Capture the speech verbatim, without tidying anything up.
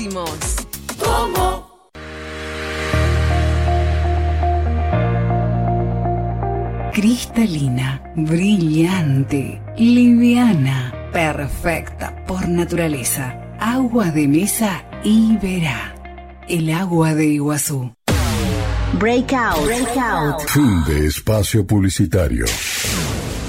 ¿Cómo? Cristalina, brillante, liviana, perfecta por naturaleza. Agua de mesa Iberá. El agua de Iguazú. Breakout. Breakout. Fin de espacio publicitario.